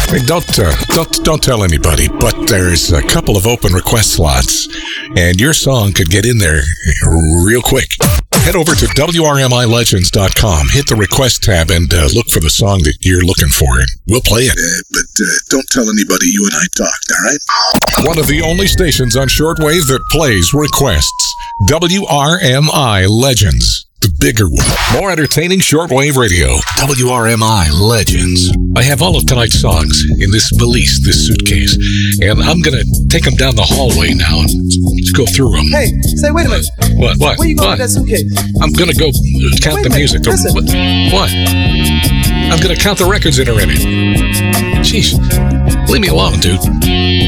Hey, don't tell anybody, but there's a couple of open request slots, and your song could get in there real quick. Head over to WRMILegends.com, hit the request tab, and look for the song that you're looking for, and we'll play it. But don't tell anybody you and I talked, all right? One of the only stations on shortwave that plays requests. WRMI Legends, the bigger one. More entertaining shortwave radio. WRMI Legends. I have all of tonight's songs in this valise, this suitcase, and I'm going to take them down the hallway now and let's go through them. Hey, say, wait a minute. What? Where you going with that suitcase? I'm going to go count the music. Listen. What? I'm going to count the records that are in it. Jeez, leave me alone, dude.